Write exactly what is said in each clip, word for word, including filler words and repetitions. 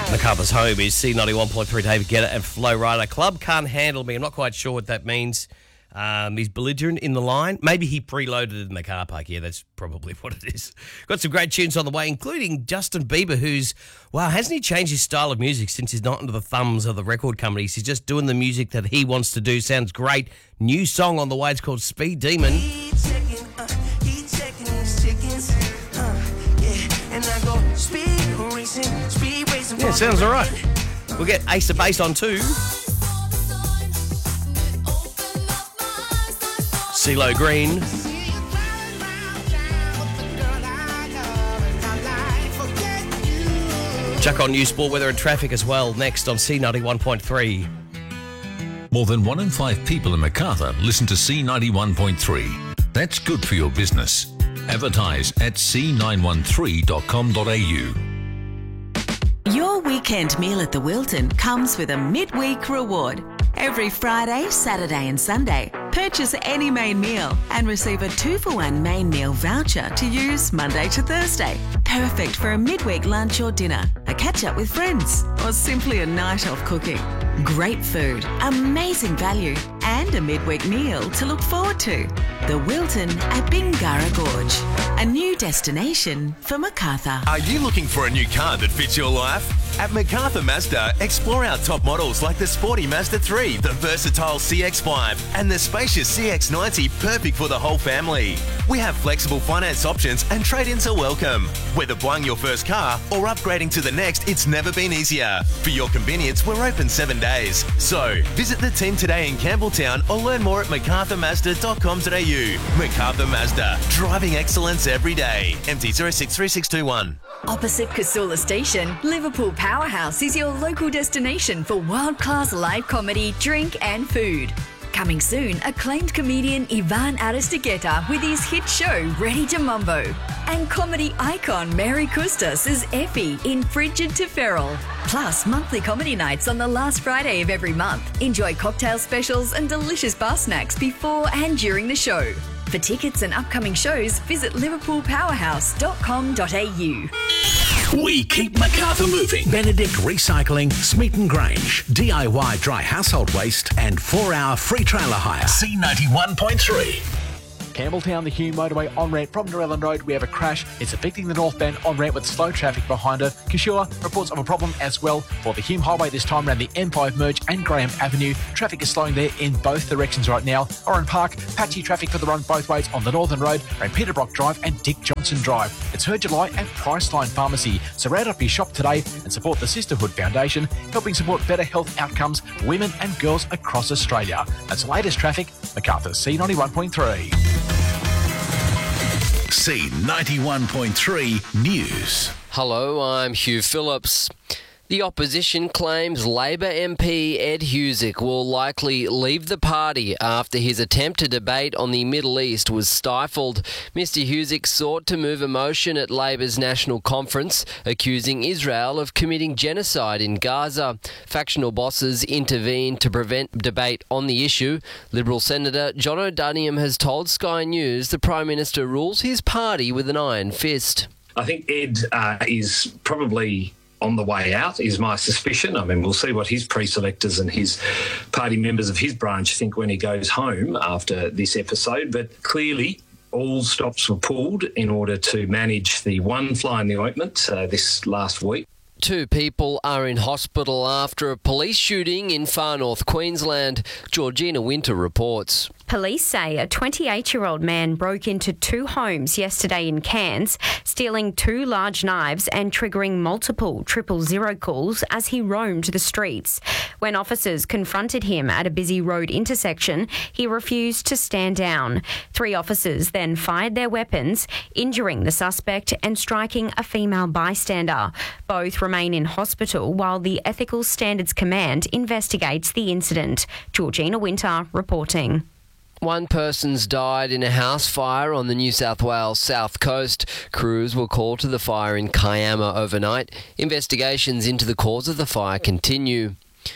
MacArthur's home is C ninety-one point three. David Guetta and Flo Rida. Club can't handle me. I'm not quite sure what that means. Um, he's belligerent in the line. Maybe he preloaded in the car park. Yeah, that's probably what it is. Got some great tunes on the way, including Justin Bieber, who's, wow, hasn't he changed his style of music since he's not under the thumbs of the record companies? He's just doing the music that he wants to do. Sounds great. New song on the way. It's called Speed Demon. He checking, uh, he checking his chickens, uh, yeah, and I go speed racing, speed racing. Yeah, sounds all right. We'll get Ace of Base on too. CeeLo Green. Chuck on News Sport, weather and traffic as well. Next on C ninety-one point three. More than one in five people in Macarthur listen to C ninety-one point three. That's good for your business. Advertise at c nine one three dot com dot a u. Your weekend meal at the Wilton comes with a midweek reward. Every Friday, Saturday and Sunday, purchase any main meal and receive a two for one main meal voucher to use Monday to Thursday. Perfect for a midweek lunch or dinner, a catch-up with friends, or simply a night off cooking. Great food, amazing value, and a midweek meal to look forward to. The Wilton at Bingara Gorge, a new destination for Macarthur. Are you looking for a new car that fits your life? At Macarthur Mazda, explore our top models like the sporty Mazda three, the versatile C X five, and the spacious C X ninety, perfect for the whole family. We have flexible finance options and trade-ins are welcome. Whether buying your first car or upgrading to the next, it's never been easier. For your convenience, we're open seven days. So, visit the team today in Campbelltown or learn more at macarthur mazda dot com dot a u. Macarthur Mazda, driving excellence every day. M T zero six three six two one. Opposite Casula Station, Liverpool Powerhouse is your local destination for world-class live comedy, drink and food. Coming soon, acclaimed comedian Ivan Aristegueta with his hit show Ready to Mumbo. And comedy icon Mary Custas as Effie in Frigid to Feral. Plus, monthly comedy nights on the last Friday of every month. Enjoy cocktail specials and delicious bar snacks before and during the show. For tickets and upcoming shows, visit liverpool powerhouse dot com dot a u. We keep Macarthur moving. Benedict Recycling, Smeaton Grange, D I Y dry household waste and four hour free trailer hire. C ninety-one point three. Campbelltown, the Hume motorway on-ramp from Narellan Road, we have a crash. It's affecting the northbound on-ramp with slow traffic behind it. Kishua reports of a problem as well for the Hume Highway this time around the M five merge and Graham Avenue. Traffic is slowing there in both directions right now. Oran Park, patchy traffic for the run both ways on the Northern Road around Peterbrook Drive and Dick Johnson Drive. It's Her July at Priceline Pharmacy. So round up your shop today and support the Sisterhood Foundation, helping support better health outcomes for women and girls across Australia. That's the latest traffic. Macarthur, C ninety-one point three. C ninety-one point three News. Hello, I'm Hugh Phillips. The opposition claims Labor M P Ed Husic will likely leave the party after his attempt to debate on the Middle East was stifled. Mister Husic sought to move a motion at Labor's National Conference accusing Israel of committing genocide in Gaza. Factional bosses intervened to prevent debate on the issue. Liberal Senator John O'Duniam has told Sky News the Prime Minister rules his party with an iron fist. I think Ed uh, is probably on the way out, is my suspicion. I mean, we'll see what his pre-selectors and his party members of his branch think when he goes home after this episode. But clearly, all stops were pulled in order to manage the one fly in the ointment uh, this last week. Two people are in hospital after a police shooting in far north Queensland. Georgina Winter reports. Police say a twenty-eight-year-old man broke into two homes yesterday in Cairns, stealing two large knives and triggering multiple triple zero calls as he roamed the streets. When officers confronted him at a busy road intersection, he refused to stand down. Three officers then fired their weapons, injuring the suspect and striking a female bystander. Both remain in hospital while the Ethical Standards Command investigates the incident. Georgina Winter reporting. One person's died in a house fire on the New South Wales south coast. Crews were called to the fire in Kiama overnight. Investigations into the cause of the fire continue.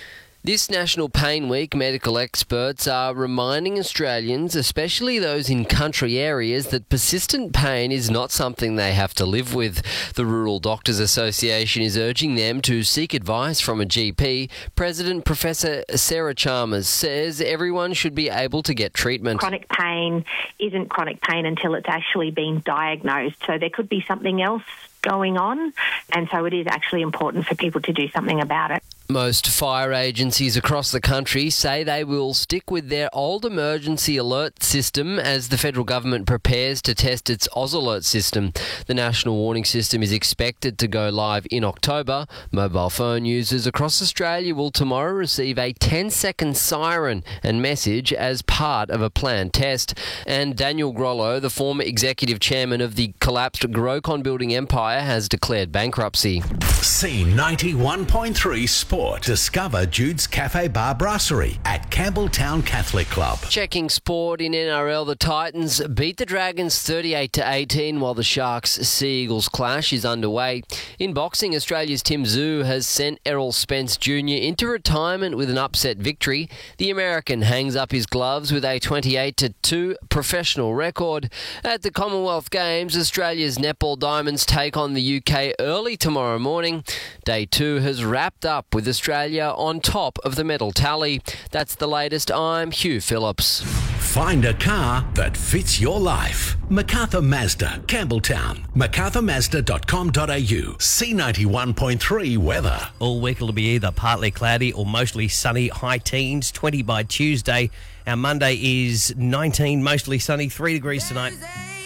This National Pain Week, medical experts are reminding Australians, especially those in country areas, that persistent pain is not something they have to live with. The Rural Doctors Association is urging them to seek advice from a G P. President Professor Sarah Chalmers says everyone should be able to get treatment. Chronic pain isn't chronic pain until it's actually been diagnosed. So there could be something else going on, and so it is actually important for people to do something about it. Most fire agencies across the country say they will stick with their old emergency alert system as the federal government prepares to test its Oz Alert system. The national warning system is expected to go live in October. Mobile phone users across Australia will tomorrow receive a ten-second siren and message as part of a planned test. And Daniel Grollo, the former executive chairman of the collapsed Grocon building empire, has declared bankruptcy. C ninety-one point three Sport. Discover Jude's Cafe Bar Brasserie at Campbelltown Catholic Club. Checking sport in N R L, the Titans beat the Dragons thirty-eight to eighteen while the Sharks Sea Eagles clash is underway. In boxing, Australia's Tim Zhu has sent Errol Spence Junior into retirement with an upset victory. The American hangs up his gloves with a twenty-eight to two professional record. At the Commonwealth Games, Australia's netball Diamonds take on the U K early tomorrow morning. Day two has wrapped up with Australia on top of the medal tally. That's the latest. I'm Hugh Phillips. Find a car that fits your life. MacArthur Mazda, Campbelltown. macarthur mazda dot com dot a u. C ninety-one point three weather. All week it'll be either partly cloudy or mostly sunny, high teens, twenty by Tuesday. Our Monday is nineteen, mostly sunny, three degrees tonight.